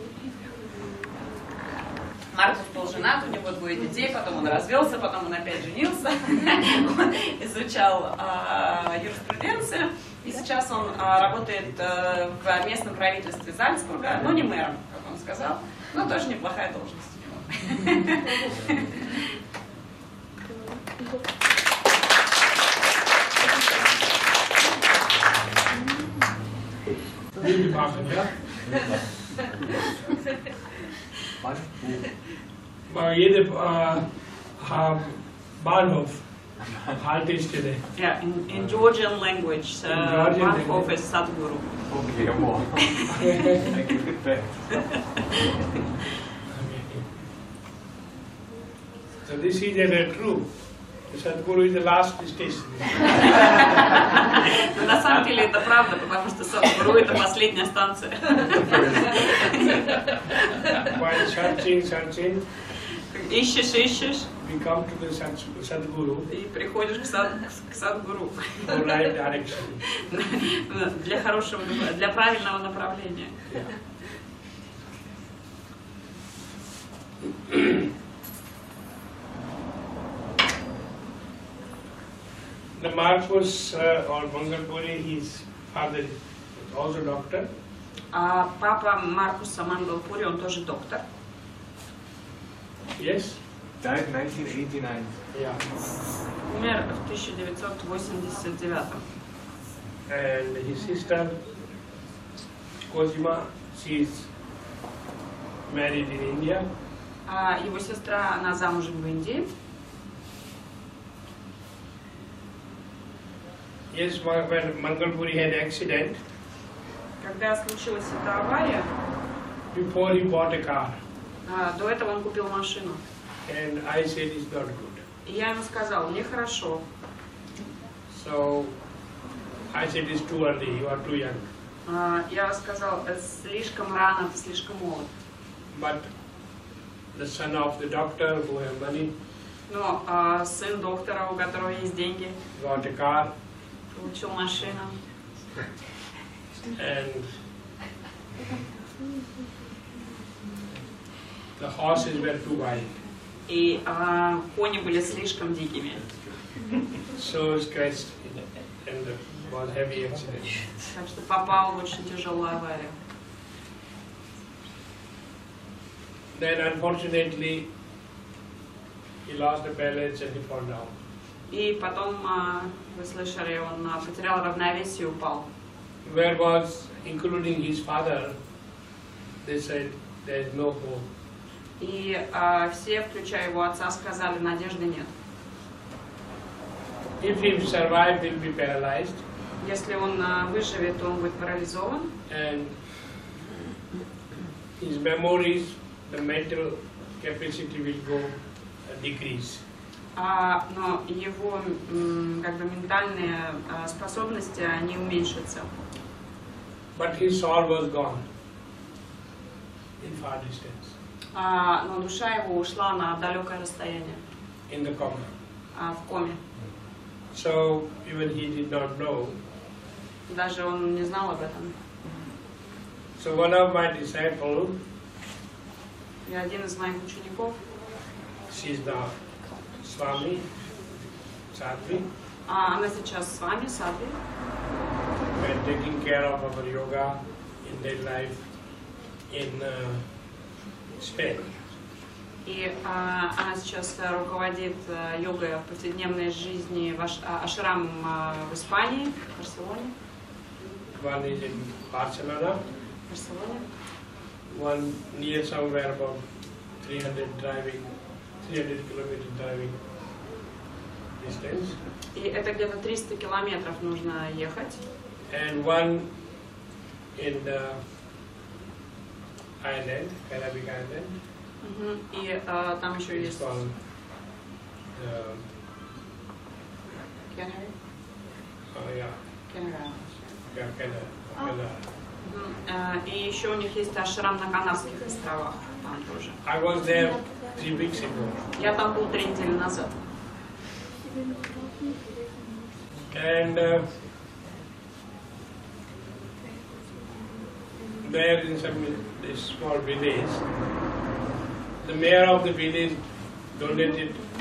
Маркус был женат, у него 2 детей, потом он развелся, потом он опять женился, он изучал юриспруденцию, и сейчас он работает в местном правительстве Зальцбурга, но не мэром, как он сказал, но тоже неплохая должность у него. Jede Bahnhof Haltestelle. Yeah, in Georgian language, Bahnhof is Sadhguru. Okay, more. So this is true. Sadhguru is the last station. Но на самом деле это правда, потому что Садхгуру это последняя станция. While searching, Ищешь, we come to the Sadhguru и приходишь к Садхгуру. for right direction. Для хорошего, для правильного направления. The Marcus or Mangalpuri, his father is also doctor. А папа Маркуса Мангалпури, он тоже доктор. Yes? Died 1989. Yeah. Умер в 1989. And his sister Cosima, she is married in India. А его сестра, она замужем в Индии. Yes, when Mangalpuri had accident, Когда случилась эта авария, before he bought a car, до этого он купил машину. and I said it's not good. И я ему сказал, нехорошо. So I said it's too early, you are too young. Я сказал, слишком рано, ты слишком молод. But the son of the doctor who have money Но сын доктора, у которого есть деньги, got a car, получил машину. and the horses were too wild. И кони были слишком дикими. So scratched and was heavy accident. Так что попал в очень тяжелую аварию. Then unfortunately he lost the balance and he fell down. И потом, вы слышали, он потерял равновесие и упал. Where was, including his father, they said there is no hope. И все, включая его отца, сказали, надежды нет. If he survived, he'll be paralyzed. Если он выживет, то он будет парализован. And his memories, the mental capacity will go decrease. Но его как бы ментальные способности, они уменьшатся. But his soul was gone in far distance, Но душа его ушла на далекое расстояние, in the coma. в коме. So even he did not know. Даже он не знал об этом. So one of my disciples, И один из моих учеников, she's now Swami, Sadhvi, она сейчас с вами, Садви, we're taking care of our yoga in their life in Spain. и она сейчас руководит йогой в повседневной жизни ашрам в Испании, в Барселоне. One is in Barcelona, Барселоне. one near somewhere about 300 kilometer driving distance, И это где-то 300 километров нужно ехать. and one in the island, Caribbean island. И там еще It's есть called Canary. yeah, Canary. Canada. И еще у них есть ашрам на Канарских островах, там тоже. I was there 3 weeks ago, Я там был 3 недели назад. and there in this small village. The mayor of the village donated